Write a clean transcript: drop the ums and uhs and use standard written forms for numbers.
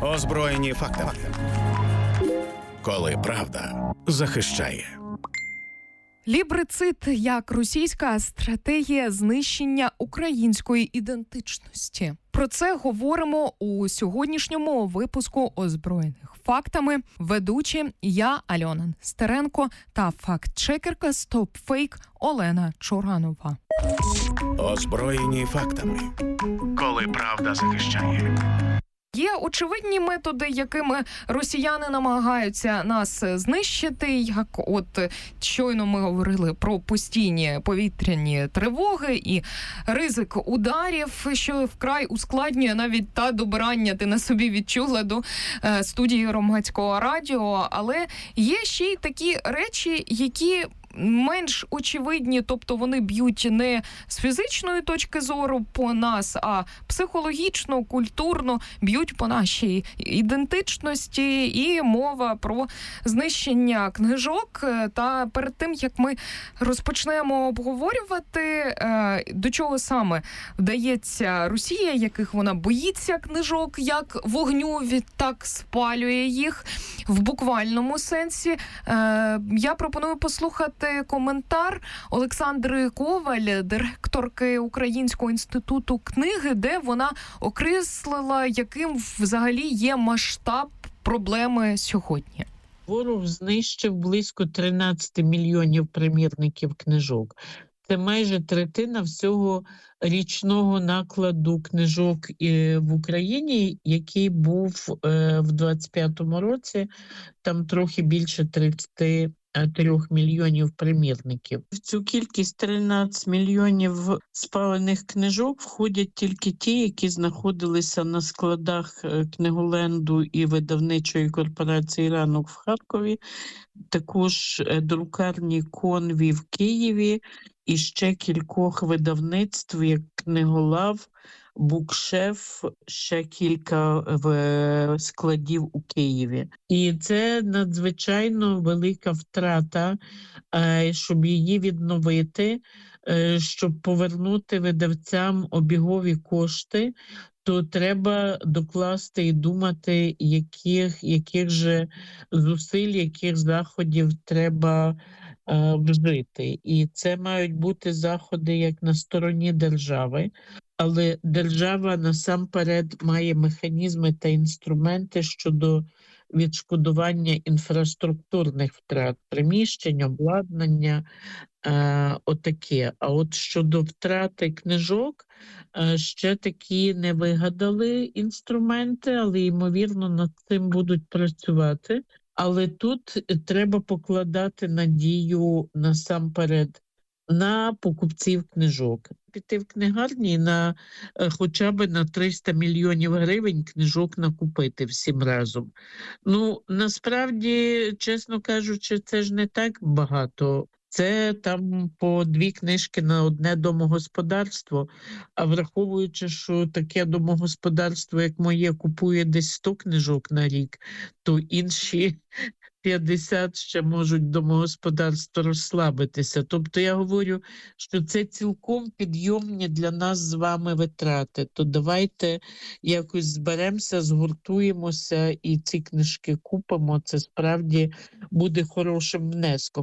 Озброєні фактами. Коли правда захищає. Лібрицид як російська стратегія знищення української ідентичності. Про це говоримо у сьогоднішньому випуску «Озброєних фактами». Ведучі я, Альона Стеренко, та факт-чекерка StopFake Олена Чоранова. Озброєні фактами. Коли правда захищає. Є очевидні методи, якими росіяни намагаються нас знищити, як от щойно ми говорили про постійні повітряні тривоги і ризик ударів, що вкрай ускладнює навіть та добирання, ти на собі відчула, до студії Громадського радіо. Але є ще й такі речі, які менш очевидні, тобто вони б'ють не з фізичної точки зору по нас, а психологічно, культурно б'ють по нашій ідентичності, і мова про знищення книжок. Та перед тим, як ми розпочнемо обговорювати, до чого саме вдається Росія, яких вона боїться книжок, як вогню, відтак спалює їх в буквальному сенсі, я пропоную послухати коментар Олександри Коваль, директорки Українського інституту книги, де вона окреслила, яким взагалі є масштаб проблеми сьогодні. Ворог знищив близько 13 мільйонів примірників книжок. Це майже третина всього річного накладу книжок в Україні, який був в 25-му році, там трохи більше 33 мільйонів примірників. В цю кількість 13 мільйонів спалених книжок входять тільки ті, які знаходилися на складах Книголенду і видавничої корпорації «Ранок» в Харкові, також друкарні «Конві» в Києві і ще кількох видавництв, як «Книголав», «Букшеф», ще кілька складів у Києві. І це надзвичайно велика втрата, щоб її відновити, щоб повернути видавцям обігові кошти, то треба докласти і думати, яких же зусиль, яких заходів треба вжити. І це мають бути заходи як на стороні держави, але держава насамперед має механізми та інструменти щодо відшкодування інфраструктурних втрат, приміщень, обладнання, отаке. А от щодо втрати книжок, ще такі не вигадали інструменти, але, ймовірно, над цим будуть працювати. Але тут треба покладати надію насамперед на покупців книжок. Піти в книгарні на хоча б на 300 мільйонів гривень книжок накупити всім разом. Ну, насправді, чесно кажучи, це ж не так багато. Це там по 2 книжки на одне домогосподарство, а враховуючи, що таке домогосподарство, як моє, купує десь 100 книжок на рік, то інші 50 ще можуть домогосподарство розслабитися. Тобто я говорю, що це цілком підйомні для нас з вами витрати. То давайте якось зберемося, згуртуємося і ці книжки купимо. Це справді буде хорошим внеском.